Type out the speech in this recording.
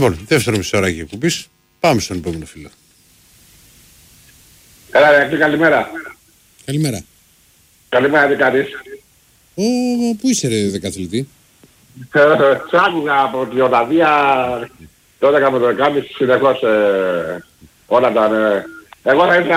Λοιπόν, δεύτερο μισοράκι εκπομπής. Πάμε στον επόμενο φίλο. Έλα ρε, καλημέρα. Καλημέρα. Καλημέρα, τι κάνεις? Πού είσαι ρε δεκαθλητή? Σ' άκουγα από την Ολλανδία, το 12 με το 12, συνεχώς όλα τα... Εγώ θα ήθελα